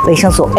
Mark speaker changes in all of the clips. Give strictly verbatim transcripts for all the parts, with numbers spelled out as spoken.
Speaker 1: 维生素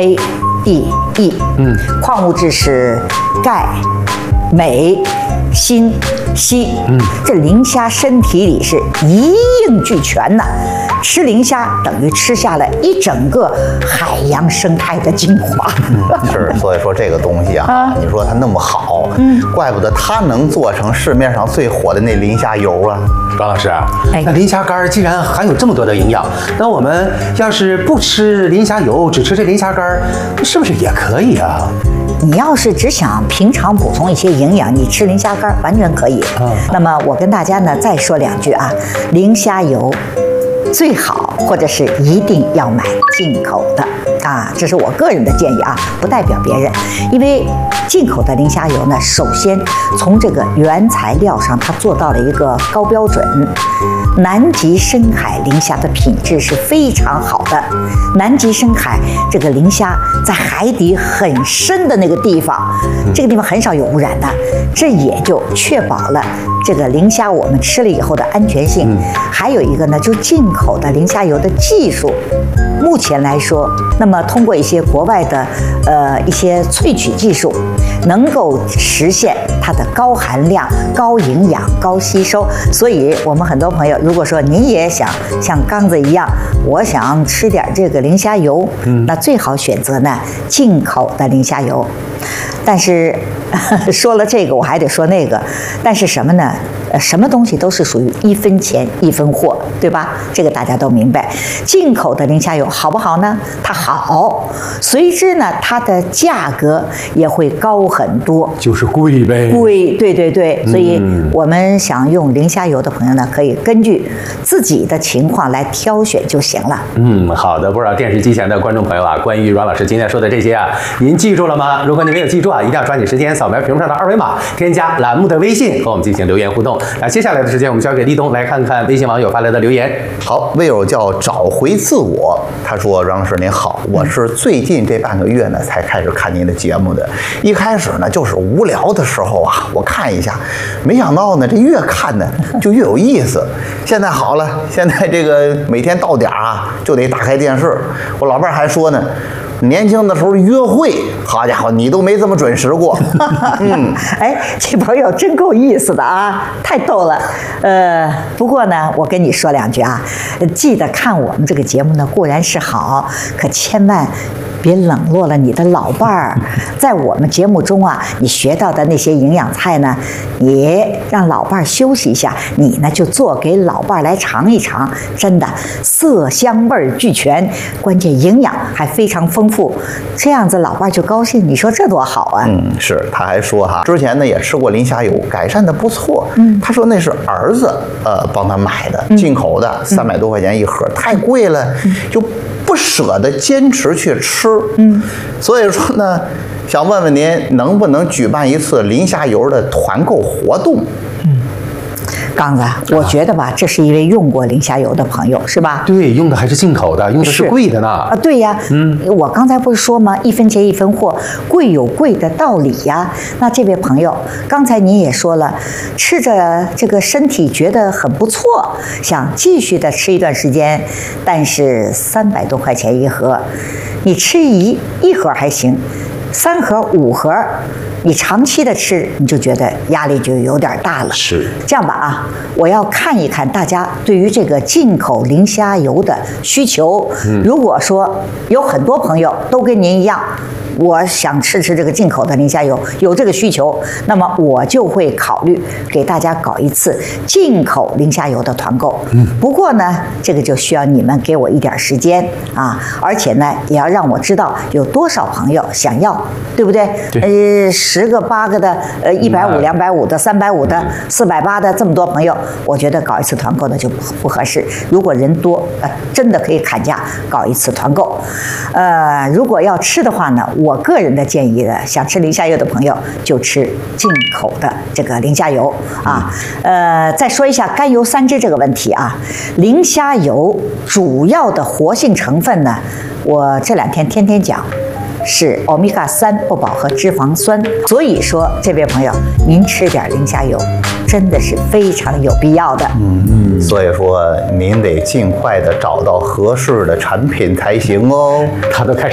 Speaker 1: A、D、E， 嗯，矿物质是钙、镁、锌、硒，嗯，这磷虾身体里是一应俱全呢。吃磷虾等于吃下了一整个海洋生态的精华。
Speaker 2: 是，所以说这个东西啊，啊你说它那么好，嗯，怪不得它能做成市面上最火的那磷虾油啊。
Speaker 3: 高老师，哎，那磷虾干既然含有这么多的营养，那我们要是不吃磷虾油，只吃这磷虾干，是不是也可以啊？
Speaker 1: 你要是只想平常补充一些营养，你吃磷虾干完全可以。啊、那么我跟大家呢再说两句啊，磷虾油最好或者是一定要买进口的啊，这是我个人的建议啊，不代表别人。因为进口的磷虾油呢，首先从这个原材料上它做到了一个高标准。南极深海磷虾的品质是非常好的。南极深海这个磷虾在海底很深的那个地方，这个地方很少有污染的，这也就确保了这个磷虾我们吃了以后的安全性。还有一个呢，就进口的磷虾油的技术，目前来说，那么通过一些国外的呃一些萃取技术，能够实现它的高含量、高营养、高吸收。所以我们很多朋友，如果说您也想像刚子一样，我想吃点这个磷虾油，嗯，那最好选择呢进口的磷虾油。但是说了这个，我还得说那个。但是什么呢？呃，什么东西都是属于一分钱一分货，对吧？这个大家都明白。进口的磷虾油好不好呢？它好，随之呢，它的价格也会高很多，
Speaker 3: 就是贵呗。
Speaker 1: 贵，对对对。所以我们想用磷虾油的朋友呢，可以根据自己的情况来挑选就行了。
Speaker 3: 嗯，好的。不知道电视机前的观众朋友啊，关于阮老师今天说的这些啊，您记住了吗？如果您没有记住啊，一定要抓紧时间扫描屏幕上的二维码，添加栏目的微信和我们进行留言互动。那接下来的时间，我们交给立冬来看看微信网友发来的留言。
Speaker 2: 好，微友叫找回自我，他说：“阮老师您好，我是最近这半个月呢才开始看您的节目的。一开始呢就是无聊的时候啊，我看一下，没想到呢这越看呢就越有意思。现在好了，现在这个每天到点啊就得打开电视。我老伴还说呢。”年轻的时候约会，好家伙，你都没这么准时过。
Speaker 1: 嗯，哎，这朋友真够意思的啊，太逗了。呃，不过呢，我跟你说两句啊，记得看我们这个节目呢固然是好，可千万别冷落了你的老伴儿。在我们节目中啊，你学到的那些营养菜呢，你让老伴儿休息一下，你呢就做给老伴儿来尝一尝，真的色香味俱全，关键营养还非常丰富。这样子老伴就高兴，你说这多好啊！
Speaker 2: 嗯，是，他还说哈，之前呢也吃过磷虾油，改善的不错。嗯，他说那是儿子呃帮他买的，嗯、进口的，三百多块钱一盒，嗯、太贵了，嗯、就不舍得坚持去吃。嗯，所以说呢，想问问您，能不能举办一次磷虾油的团购活动？
Speaker 1: 刚子，我觉得吧，这是一位用过磷虾油的朋友，是吧？
Speaker 3: 对，用的还是进口的，用的是贵的呢。
Speaker 1: 啊，对呀，嗯，我刚才不是说吗？一分钱一分货，贵有贵的道理呀。那这位朋友，刚才你也说了，吃着这个身体觉得很不错，想继续的吃一段时间，但是三百多块钱一盒，你吃一一盒还行，三盒五盒。你长期的吃，你就觉得压力就有点大了。
Speaker 3: 是
Speaker 1: 这样吧啊，我要看一看大家对于这个进口磷虾油的需求。嗯，如果说有很多朋友都跟您一样，我想吃吃这个进口的磷虾油，有这个需求，那么我就会考虑给大家搞一次进口磷虾油的团购。嗯，不过呢，这个就需要你们给我一点时间啊，而且呢，也要让我知道有多少朋友想要，对不对？
Speaker 3: 对。
Speaker 1: 呃，十个八个的，呃，一百五、两百五的、三百五的、四百八的，这么多朋友，我觉得搞一次团购呢就不不合适。如果人多，呃，真的可以砍价搞一次团购。呃，如果要吃的话呢，我个人的建议呢，想吃磷虾油的朋友就吃进口的这个磷虾油啊。呃，再说一下甘油三酯这个问题啊，磷虾油主要的活性成分呢，我这两天天天讲。是欧米伽三不饱和脂肪酸，所以说这位朋友，您吃点磷虾油，真的是非常有必要的。
Speaker 2: 嗯，所以说您得尽快的找到合适的产品才行哦。
Speaker 3: 他都开始。